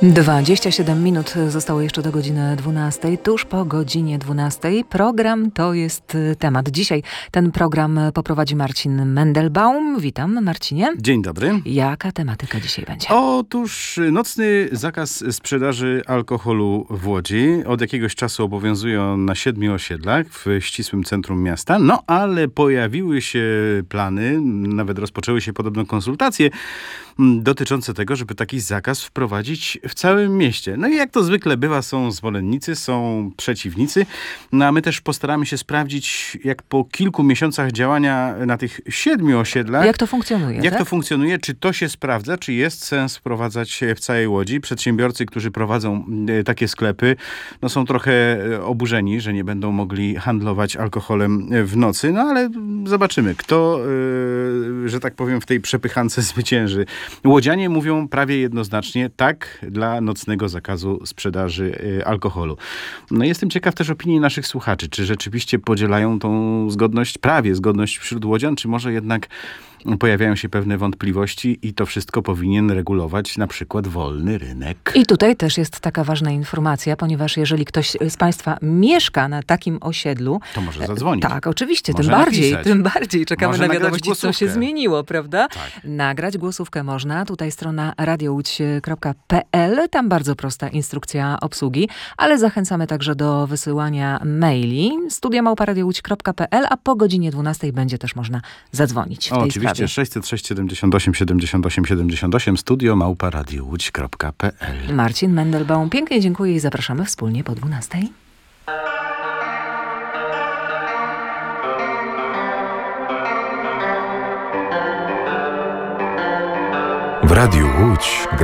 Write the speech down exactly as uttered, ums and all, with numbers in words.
dwadzieścia siedem minut zostało jeszcze do godziny dwunastej. Tuż po godzinie dwunastej program To jest temat. Dzisiaj ten program poprowadzi Marcin Mendelbaum. Witam, Marcinie. Dzień dobry. Jaka tematyka dzisiaj będzie? Otóż nocny zakaz sprzedaży alkoholu w Łodzi. Od jakiegoś czasu obowiązuje on na siedmiu osiedlach w ścisłym centrum miasta. No ale pojawiły się plany, nawet rozpoczęły się podobno konsultacje dotyczące tego, żeby taki zakaz wprowadzić w całym mieście. No i jak to zwykle bywa, są zwolennicy, są przeciwnicy. No a my też postaramy się sprawdzić, jak po kilku miesiącach działania na tych siedmiu osiedlach... Jak to funkcjonuje, Jak tak? to funkcjonuje, czy to się sprawdza, czy jest sens wprowadzać w całej Łodzi. Przedsiębiorcy, którzy prowadzą e, takie sklepy, no są trochę e, oburzeni, że nie będą mogli handlować alkoholem w nocy. No ale zobaczymy, kto, e, że tak powiem, w tej przepychance zwycięży. Łodzianie mówią prawie jednoznacznie tak dla nocnego zakazu sprzedaży y, alkoholu. No jestem ciekaw też opinii naszych słuchaczy, czy rzeczywiście podzielają tą zgodność, prawie zgodność wśród łodzian, czy może jednak pojawiają się pewne wątpliwości i to wszystko powinien regulować na przykład wolny rynek. I tutaj też jest taka ważna informacja, ponieważ jeżeli ktoś z Państwa mieszka na takim osiedlu... To może zadzwonić. Tak, oczywiście, może tym bardziej, napisać. tym bardziej czekamy Może na wiadomości, co głosówkę. się zmieniło, prawda? Tak. Nagrać głosówkę można. Tutaj strona radio łódź kropka p l. Tam bardzo prosta instrukcja obsługi, ale zachęcamy także do wysyłania maili studia małpa radio łódź kropka p l, a po godzinie dwunastej będzie też można zadzwonić w tej O, oczywiście sprawie. sześćset sześć siedemdziesiąt osiem siedemdziesiąt osiem siedemdziesiąt osiem studio małpa radio łódź kropka p l. Marcin Mendelbaum, pięknie dziękuję i zapraszamy wspólnie po dwunastej. W Radiu Łódź